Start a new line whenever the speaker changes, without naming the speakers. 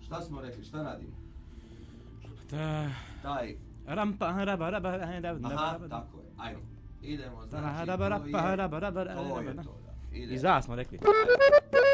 Šta smo rekli, šta radimo?
Da.
Taj...
Rampa, raba, raba,
Aha, tako je, ajmo. Idemo, znači,
to je to, da.
Idemo.
I za smo rekli.